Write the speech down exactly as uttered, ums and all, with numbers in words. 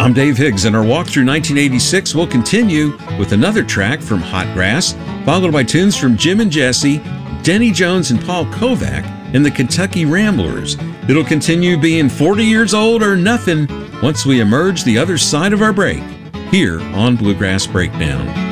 I'm Dave Higgs, and our walk through nineteen eighty-six will continue with another track from Hot Grass, followed by tunes from Jim and Jesse, Denny Jones and Paul Kovac, and the Kentucky Ramblers. It'll continue being forty years old or nothing once we emerge the other side of our break, here on Bluegrass Breakdown.